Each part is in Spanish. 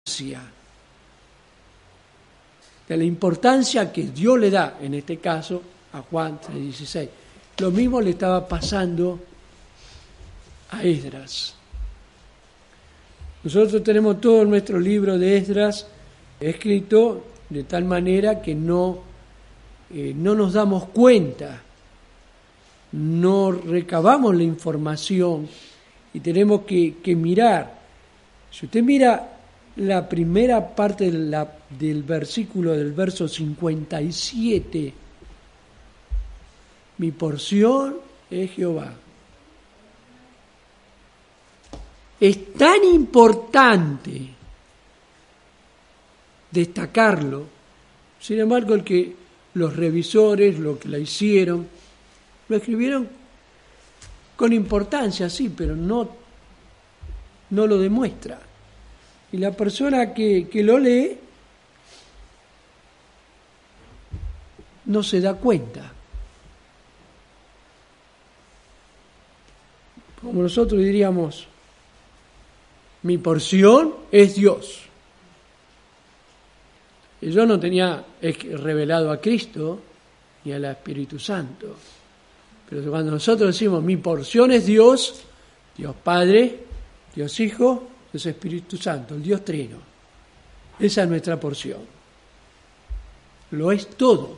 de la importancia que Dios le da, en este caso, a Juan 3:16. Lo mismo le estaba pasando a Esdras. Nosotros tenemos todo nuestro libro de Esdras escrito de tal manera que no nos damos cuenta, no recabamos la información y tenemos que mirar. Si usted mira la primera parte del versículo, del verso 57, mi porción es Jehová. Es tan importante destacarlo. Sin embargo, los revisores, lo que la hicieron, lo escribieron con importancia, sí, pero no lo demuestra. Y la persona que lo lee no se da cuenta. Como nosotros diríamos, mi porción es Dios. Y yo no tenía revelado a Cristo ni al Espíritu Santo. Pero cuando nosotros decimos mi porción es Dios, Dios Padre, Dios Hijo, Dios Espíritu Santo, el Dios Trino. Esa es nuestra porción. Lo es todo.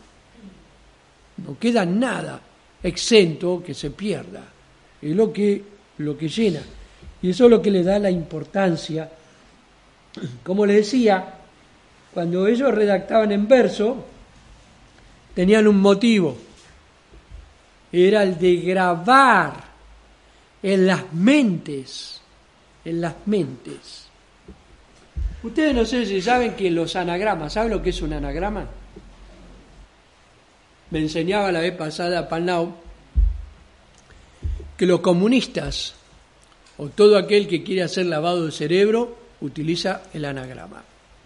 No queda nada exento que se pierda. Es lo que llena. Y eso es lo que le da la importancia. Como les decía, cuando ellos redactaban en verso, tenían un motivo. Era el de grabar en las mentes. Ustedes no sé si saben que los anagramas, ¿saben lo que es un anagrama? Me enseñaba la vez pasada Panau que los comunistas o todo aquel que quiere hacer lavado de cerebro utiliza el anagrama.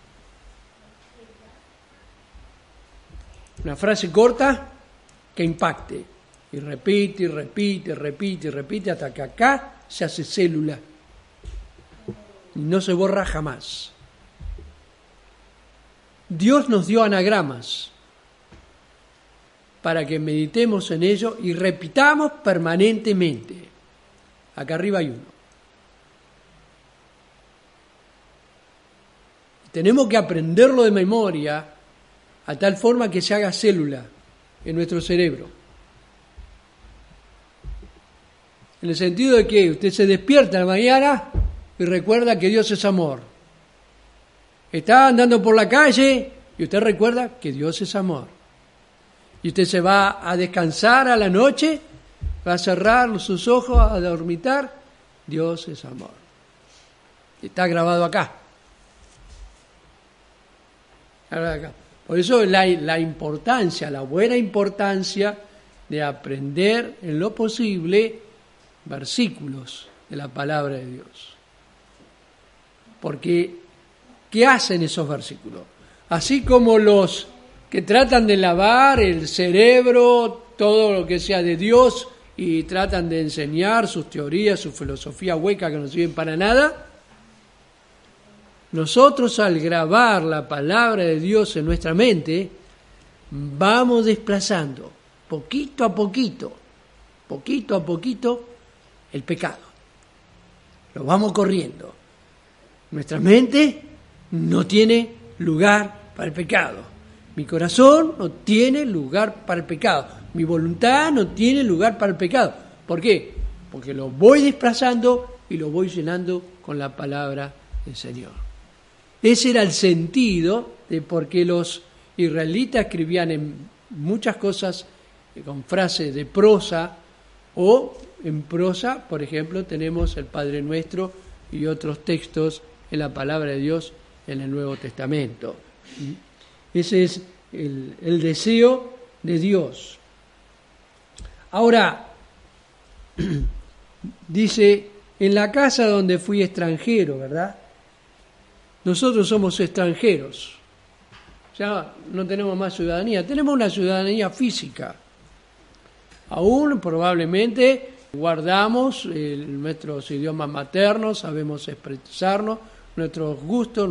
Una frase corta que impacte. Y repite, y repite, repite, y repite, hasta que acá se hace célula. Y no se borra jamás. Dios nos dio anagramas para que meditemos en ello y repitamos permanentemente. Acá arriba hay uno. Tenemos que aprenderlo de memoria a tal forma que se haga célula en nuestro cerebro. En el sentido de que usted se despierta en la mañana y recuerda que Dios es amor. Está andando por la calle y usted recuerda que Dios es amor. Y usted se va a descansar a la noche, va a cerrar sus ojos, a dormitar, Dios es amor. Está grabado acá. Por eso la importancia, la buena importancia de aprender en lo posible versículos de la palabra de Dios. Porque, ¿qué hacen esos versículos? Así como los que tratan de lavar el cerebro, todo lo que sea de Dios, y tratan de enseñar sus teorías, su filosofía hueca que no sirven para nada, nosotros al grabar la palabra de Dios en nuestra mente, vamos desplazando poquito a poquito, el pecado. Lo vamos corriendo. Nuestra mente no tiene lugar para el pecado. Mi corazón no tiene lugar para el pecado. Mi voluntad no tiene lugar para el pecado. ¿Por qué? Porque lo voy desplazando y lo voy llenando con la palabra del Señor. Ese era el sentido de por qué los israelitas escribían en muchas cosas con frases de prosa, o en prosa, por ejemplo, tenemos el Padre Nuestro y otros textos en la palabra de Dios en el Nuevo Testamento. Ese es el deseo de Dios. Ahora, dice, en la casa donde fui extranjero, ¿verdad? Nosotros somos extranjeros. Ya no tenemos más ciudadanía, tenemos una ciudadanía física. Aún probablemente guardamos nuestros idiomas maternos, sabemos expresarnos, nuestros gustos,